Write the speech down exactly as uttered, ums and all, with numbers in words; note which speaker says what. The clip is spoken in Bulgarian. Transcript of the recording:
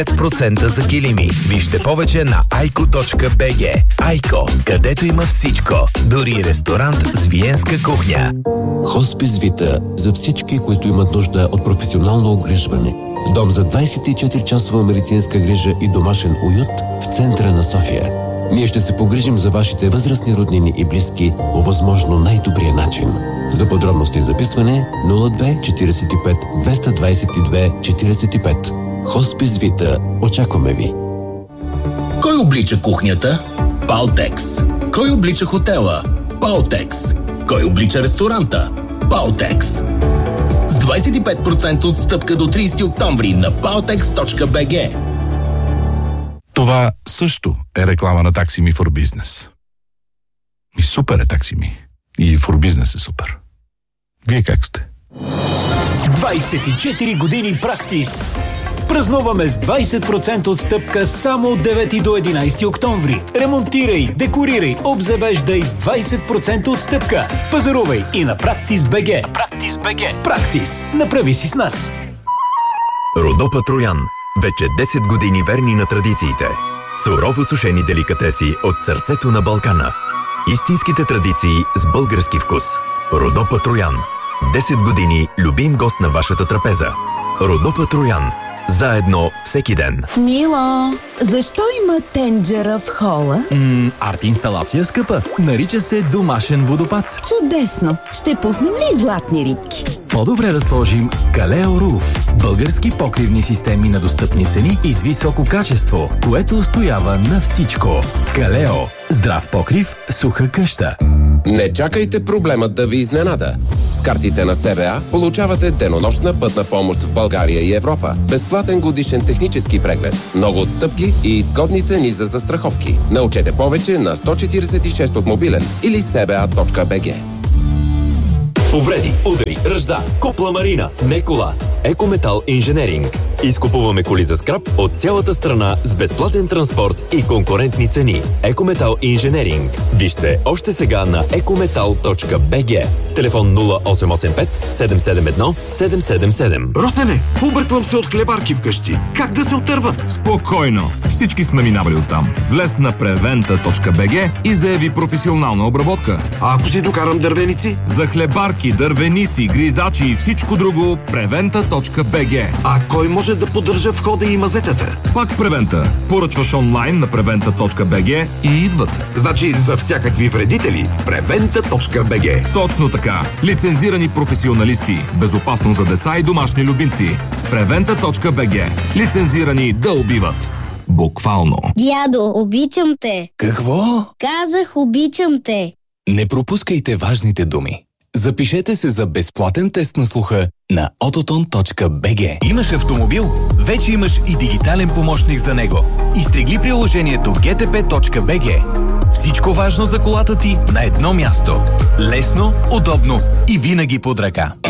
Speaker 1: пет процента за килими. Вижте повече на айко точка би джи. Айко, където има всичко. Дори ресторант с виенска кухня.
Speaker 2: Хоспис Вита за всички, които имат нужда от професионално огрижване. Дом за двайсет и четири часова медицинска грижа и домашен уют в центъра на София. Ние ще се погрижим за вашите възрастни роднини и близки по възможно най-добрия начин. За подробности и записване нула две четирийсет и пет двеста двайсет и две четирийсет и пет. Хоспис Вита. Очакваме ви.
Speaker 3: Кой облича кухнята? Палтекс. Кой облича хотела? Палтекс. Кой облича ресторанта? Палтекс. С двайсет и пет процента отстъпка до трийсети октомври на палтекс точка би джи.
Speaker 4: Това също е реклама на Taxi Me for Business. И супер е Taxi Me. И for Business е супер. Вие как сте?
Speaker 5: двайсет и четири години практис. Празнуваме с двайсет процента отстъпка само от девети до единайсети октомври. Ремонтирай, декорирай, обзавеждай с двайсет процента отстъпка. Пазарувай и на Практис точка би джи. Практис точка би джи. Практис. Направи си с нас.
Speaker 6: Родопа Троян. Вече десет години верни на традициите. Сурово сушени деликатеси от сърцето на Балкана. Истинските традиции с български вкус. Родопа Троян. десет години любим гост на вашата трапеза. Родопа Троян. Заедно всеки ден.
Speaker 7: Мило, защо има тенджера в хола?
Speaker 8: М, арт-инсталация скъпа. Нарича се домашен водопад.
Speaker 7: Чудесно! Ще пуснем ли златни рибки?
Speaker 8: По-добре да сложим Калео Руф. Български покривни системи на достъпни цени и с високо качество, което устоява на всичко. Калео. Здрав покрив, суха къща.
Speaker 9: Не чакайте проблемът да ви изненада. С картите на СБА получавате денонощна пътна помощ в България и Европа. Безплатен годишен технически преглед, много отстъпки и изгодни цени за застраховки. Научете повече на сто четирийсет и шест от мобилен или сба точка би джи.
Speaker 6: Повреди, удари, ръжда, купла марина, не кола. Екометал Инженеринг. Изкупуваме коли за скрап от цялата страна с безплатен транспорт и конкурентни цени. Екометал Инженеринг. Вижте още сега на екометал точка би джи. Телефон нула осем осем пет седем седем едно седем седем седем.
Speaker 10: Росене, обърквам се от хлебарки вкъщи. Как да се отърва?
Speaker 11: Спокойно. Всички сме минавали оттам. Влез на превента точка би джи и заяви професионална обработка.
Speaker 10: А ако си докарам дървеници?
Speaker 11: За хлебарки, дървеници, гризачи и всичко друго, превента точка би джи.
Speaker 10: А кой може да поддържа входа и мазетата?
Speaker 11: Пак Превента. Поръчваш онлайн на превента точка би джи и идват.
Speaker 10: Значи за всякакви вредители превента точка би джи.
Speaker 11: Точно така. Лицензирани професионалисти. Безопасно за деца и домашни любимци. превента точка би джи. Лицензирани да убиват. Буквално.
Speaker 12: Дядо, обичам те.
Speaker 13: Какво?
Speaker 12: Казах, обичам те.
Speaker 13: Не пропускайте важните думи. Запишете се за безплатен тест на слуха на ототон точка би джи.
Speaker 14: Имаш автомобил? Вече имаш и дигитален помощник за него. Изтегли приложението джи ти пи точка би джи. Всичко важно за колата ти на едно място. Лесно, удобно и винаги под ръка.